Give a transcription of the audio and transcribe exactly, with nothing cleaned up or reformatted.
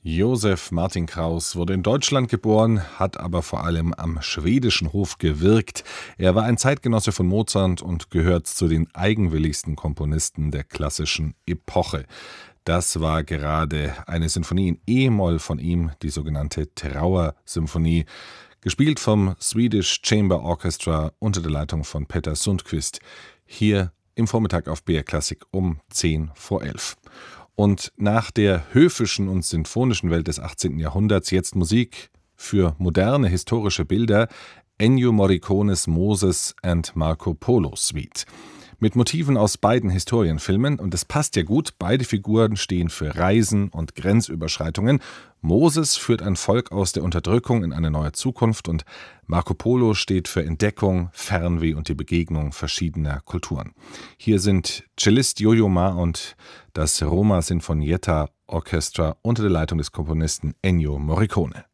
Josef Martin Kraus wurde in Deutschland geboren, hat aber vor allem am schwedischen Hof gewirkt. Er war ein Zeitgenosse von Mozart und gehört zu den eigenwilligsten Komponisten der klassischen Epoche. Das war gerade eine Sinfonie in E-Moll von ihm, die sogenannte Trauersymphonie, gespielt vom Swedish Chamber Orchestra unter der Leitung von Peter Sundqvist. Hier im Vormittag auf B R Klassik um zehn vor elf. Und nach der höfischen und sinfonischen Welt des achtzehnten Jahrhunderts jetzt Musik für moderne historische Bilder, Ennio Morricones Moses and Marco Polo Suite. Mit Motiven aus beiden Historienfilmen, und es passt ja gut, beide Figuren stehen für Reisen und Grenzüberschreitungen. Moses führt ein Volk aus der Unterdrückung in eine neue Zukunft und Marco Polo steht für Entdeckung, Fernweh und die Begegnung verschiedener Kulturen. Hier sind Cellist Yo-Yo Ma und das Roma Sinfonietta Orchestra unter der Leitung des Komponisten Ennio Morricone.